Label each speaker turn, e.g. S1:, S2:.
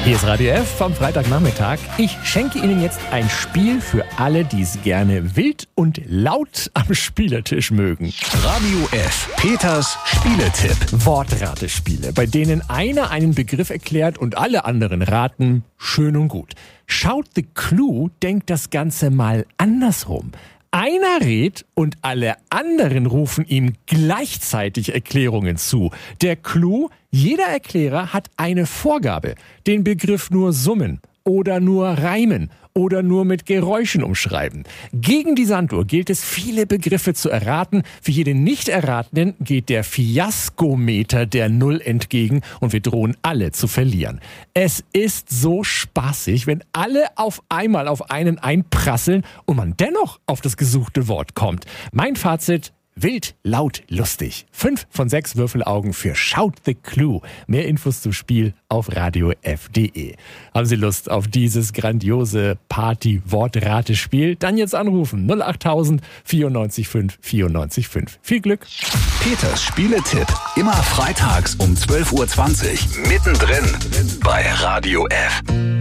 S1: Hier ist Radio F vom Freitagnachmittag. Ich schenke Ihnen jetzt ein Spiel für alle, die es gerne wild und laut am Spielertisch mögen.
S2: Radio F. Peters Spieletipp.
S1: Wortratespiele, bei denen einer einen Begriff erklärt und alle anderen raten. Schön und gut. Shout the Clue denkt das Ganze mal andersrum. Einer rät und alle anderen rufen ihm gleichzeitig Erklärungen zu. Der Clou: jeder Erklärer hat eine Vorgabe. Den Begriff nur summen oder nur reimen oder nur mit Geräuschen umschreiben. Gegen die Sanduhr gilt es, viele Begriffe zu erraten. Für jeden Nicht-Erratenen geht der Fiaskometer der Null entgegen und wir drohen alle zu verlieren. Es ist so spaßig, wenn alle auf einmal auf einen einprasseln und man dennoch auf das gesuchte Wort kommt. Mein Fazit: wild, laut, lustig. 5 von 6 Würfelaugen für Shout the Clue. Mehr Infos zum Spiel auf radiof.de. Haben Sie Lust auf dieses grandiose Party-Wortratespiel? Dann jetzt anrufen. 08000 94 5 94 5. Viel Glück.
S2: Peters Spieletipp. Immer freitags um 12.20 Uhr. Mittendrin bei Radio F.